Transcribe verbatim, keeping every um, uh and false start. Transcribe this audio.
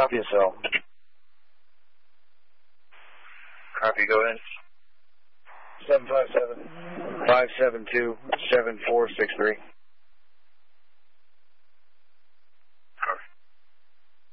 Copy S L. Copy, go ahead. seven five seven, five seven two, seven four six three.